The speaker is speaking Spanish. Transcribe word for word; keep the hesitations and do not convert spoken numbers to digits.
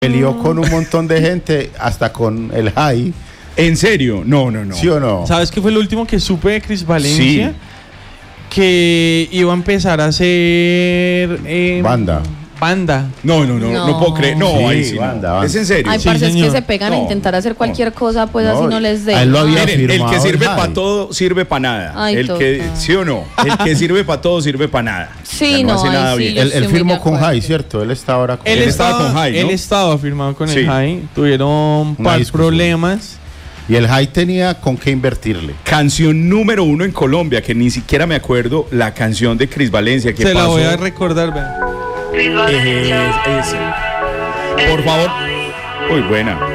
Peleó con un montón de gente, hasta con el Jai. ¿En serio? No, no, no. ¿Sí o no? ¿Sabes qué fue lo último que supe de Cris Valencia? Sí. Que iba a empezar a hacer eh, Banda. Banda. No, no, no, no, No. puedo creer. No, Sí, ahí sí. banda, no. banda. ¿Es en serio? Hay Sí, parces que señor. se pegan a No, intentar hacer cualquier no. cosa, pues No, así no les dé. a él lo había Miren, el firmado que sirve el Jai. para todo, sirve para nada. Ay, el que, total. ¿sí o no? El que sirve para todo, sirve para nada. Sí, O sea, no, hace ahí nada sí, bien. yo Él, estoy él muy firmó de con acuerdo. Jai, ¿cierto? Él está ahora con Él, Él estaba, estaba con Jai, ¿no? él estaba firmado con Sí. el Jai. Tuvieron un Una par discusión. problemas. Y el Jai tenía con qué invertirle. Canción número uno en Colombia, que ni siquiera me acuerdo la canción de Cris Valencia. Que Se la pasó. voy a recordar, vean. Eh, ese. Por favor. Muy buena.